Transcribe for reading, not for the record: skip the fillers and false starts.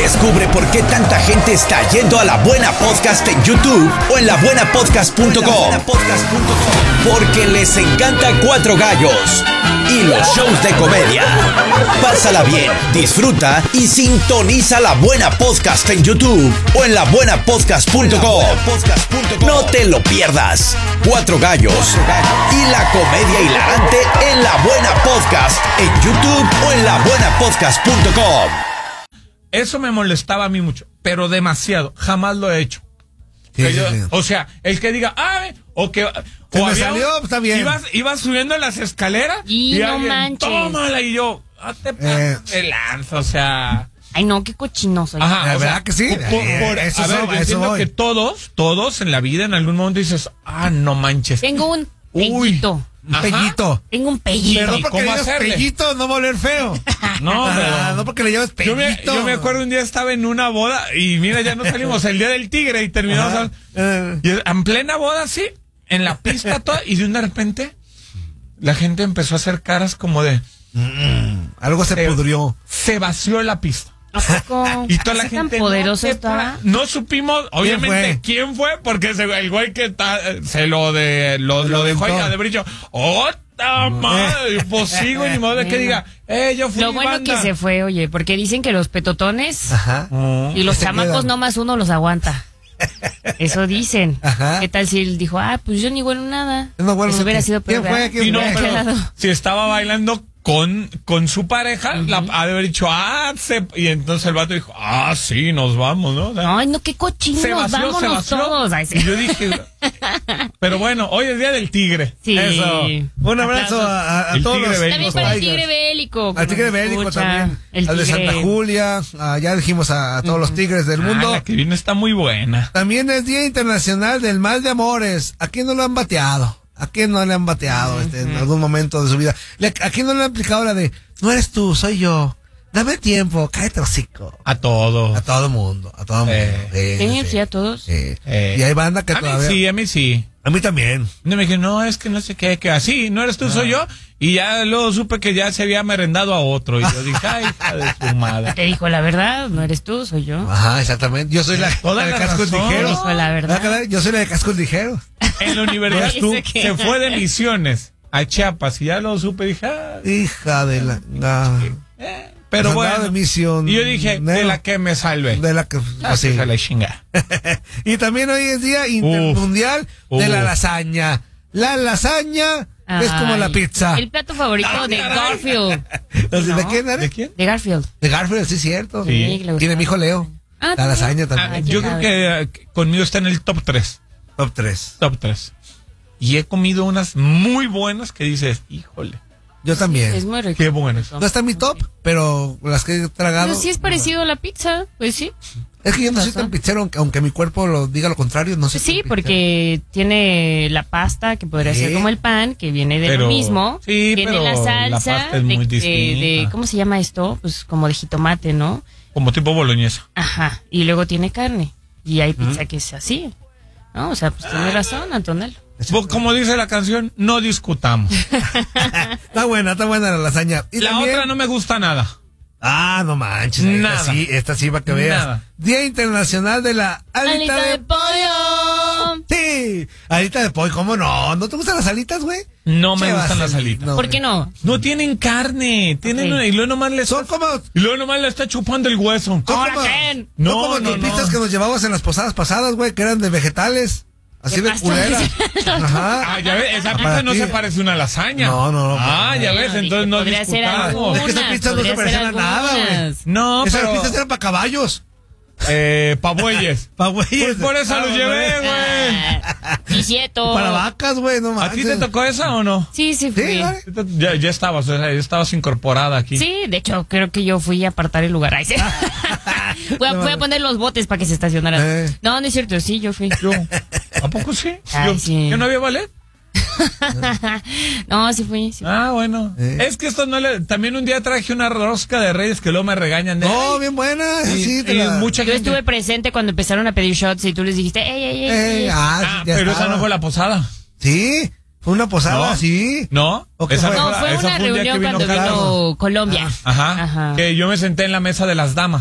Descubre por qué tanta gente está yendo a La Buena Podcast en YouTube o en labuenapodcast.com. Porque les encanta Cuatro Gallos y los shows de comedia. Pásala bien, disfruta y sintoniza La Buena Podcast en YouTube o en labuenapodcast.com. No te lo pierdas. Cuatro Gallos y la comedia hilarante en La Buena Podcast en YouTube o en labuenapodcast.com. Eso me molestaba a mí mucho, pero demasiado. Jamás lo he hecho. Sí, sí. O sea, el que diga, o que... Se me salió, está bien. Ibas subiendo las escaleras y no alguien, manches. tómala, y yo, te lanzo, o sea... Ay, no, qué cochino soy. Ajá, La o verdad sea, que sí. Yo entiendo que todos en la vida en algún momento dices, no manches. Tengo un pellito. Un pellito. Tengo un pellito. Pero no ¿Y porque cómo le lleves hacerle? pellito no va a oler feo. No, pero... No porque le lleves pellito. Yo me acuerdo un día estaba en una boda y mira, ya nos salimos el día del tigre y terminamos y en plena boda, sí, en la pista toda, y de un de repente la gente empezó a hacer caras como de... Algo se pudrió. Se vació la pista. ¿A poco? Y toda la ¿Así gente tan poderoso estaba? no supimos, obviamente, quién fue, porque el güey que se lo dejó ahí a de brillo. ¡Ota madre! Pues sí, güey, ni modo de que diga, yo fui Lo bueno banda. que se fue, oye, porque dicen que los petotones Ajá. y los Se chamacos quedan. nomás uno los aguanta. Eso dicen. Ajá. ¿Qué tal si él dijo, pues yo ni huelo nada? No, bueno, Eso hubiera ¿quién sido peor. fue? ¿verdad? ¿Quién Y no, fue? pero Quedado. si estaba bailando con su pareja, ha de haber dicho, y entonces el vato dijo, sí, nos vamos, ¿no? Ay, no, qué cochinos, vámonos todos. Ay, sí. Y yo dije, pero bueno, hoy es día del tigre. Sí. Eso. Un abrazo Aplausos. a El todos tigre los bélico. También para el Tigers. tigre bélico. Al tigre bélico Escucha, también. el Al de tigre. Santa Julia. Ya dijimos a todos los tigres del mundo. La que viene está muy buena. También es Día Internacional del Mal de Amores. ¿A quién no lo han bateado? ¿A quién no le han bateado en algún momento de su vida? ¿A quién no le han aplicado la de, no eres tú, soy yo? Dame tiempo, cállate hocico. A todo. A todo mundo, a todo mundo. Sí, a todos. Y hay banda que todavía... A mí sí. A mí también. No me dije, no, es que no sé qué, que así, no eres tú, soy yo. Y ya luego supe que ya se había merendado a otro. Y yo dije, ay, hija de su madre. Te dijo la verdad, no eres tú, soy yo. Ajá, exactamente. Yo soy la Toda de la cascos razón. ligeros. Dijo la verdad. Yo soy la de cascos ligeros. En la universidad No eres tú. se fue de Misiones a Chiapas y ya lo supe, dije, Hija de la... pero Pues andaba bueno. de misión, Y yo dije, de la que me salve. De la que... Así se la chinga. Y también hoy es Día Intermundial de la lasaña. La lasaña es como la pizza. El plato favorito de Garfield. ¿De quién era? ¿De quién? De Garfield. De Garfield, sí, cierto. Sí. que le gustaba. Tiene mi hijo Leo. La ¿también? lasaña también. Yo creo que conmigo está en el top 3. Top 3. Top 3. Y he comido unas muy buenas que dices, híjole, Yo también. Es muy rico. qué buenas. No está en mi top, pero las que he tragado. Pero sí es parecido a la pizza, pues sí. Es que yo no soy tan pizzero, aunque mi cuerpo lo diga lo contrario, no sé. Sí, porque tiene la pasta, que podría ser como el pan, que viene de lo mismo. Sí, tiene pero la salsa pasta es muy distinta. ¿cómo se llama esto? Pues como de jitomate, ¿no? Como tipo boloñesa. Ajá. Y luego tiene carne. Y hay pizza que es así. ¿No? O sea, pues tiene razón, Antonello. Como dice la canción, no discutamos. Está buena la lasaña. Y La también... otra no me gusta nada. No manches. Nada. Esta sí, para que veas. Nada. Día Internacional de la alita de pollo. Sí, alita de pollo, ¿cómo no? ¿No te gustan las alitas, güey? No me ¿Qué gustan vas a las hacer? alitas. No, ¿Por qué güey. no? No tienen carne, tienen Ok. y luego nomás le Son como... y luego nomás le está chupando el hueso. Son Ahora, como, ¿qué? no, No, como no, tus no. pizzas que nos llevabas en las posadas pasadas, güey, que eran de vegetales. Así ¿Qué de pasa? culera. Ajá. Ya ves, esa pizza Para no ti. se parece a una lasaña. No. Ya ves, entonces no podría ser discutamos. Es que esas pizzas no se parecían a nada, güey. No, Esas pero pizzas eran para caballos. pa' bueyes. Para güeyes. Pues por eso los llevé, güey. Y cierto. Para vacas, güey, no ¿A manches. ti te tocó esa o no? Sí, Sí, fui. ¿vale? Ya estabas, o sea, ya estabas incorporada aquí. Sí, de hecho, creo que yo fui a apartar el lugar. Ay, sí. Voy a poner los botes para que se estacionaran. No, no es cierto, sí, yo fui. ¿A poco sí? Ay, sí. ¿Yo no había ballet? No, sí fui. Sí. Bueno. Es que esto no le... También un día traje una rosca de Reyes que luego me regañan. No, bien buena. Sí, te y la... mucha Yo gente... estuve presente cuando empezaron a pedir shots y tú les dijiste, ey. ya pero esa estaba. no fue la posada. Sí, fue una posada, ¿No? sí. ¿No? ¿O qué Esa fue? No, fue esa una un día que reunión vino cuando Carlos. vino Colombia. Ajá. Que yo me senté en la mesa de las damas.